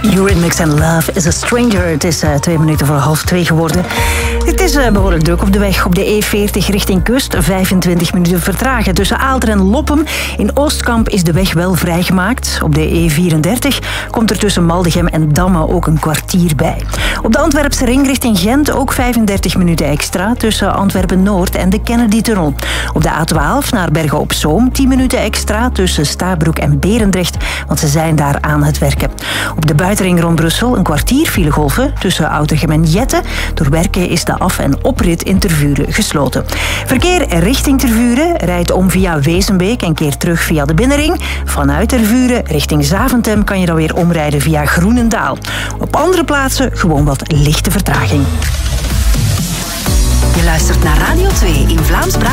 Eurythmics and Love is a Stranger. Het is 2 minuten voor 1:30 geworden. Het is behoorlijk druk op de weg. Op de E40 richting kust, 25 minuten vertragen. Tussen Aalter en Loppem in Oostkamp is de weg wel vrijgemaakt. Op de E34 komt er tussen Maldegem en Damme ook een kwartier bij. Op de Antwerpse ring richting Gent ook 35 minuten extra tussen Antwerpen-Noord en de Kennedy-tunnel. Op de A12 naar Bergen-op-Zoom 10 minuten extra tussen Stabroek en Berendrecht, want ze zijn daar aan het werken. Op de buitenring rond Brussel een kwartier filegolven tussen Outegem en Jette. Door werken is de af- en oprit in Tervuren gesloten. Verkeer richting Tervuren rijdt om via Wezenbeek en keert terug via de binnenring. Vanuit Tervuren richting Zaventem kan je dan weer omrijden via Groenendaal. Op andere plaatsen gewoon wat lichte vertraging. Je luistert naar Radio 2 in Vlaams-Brabant.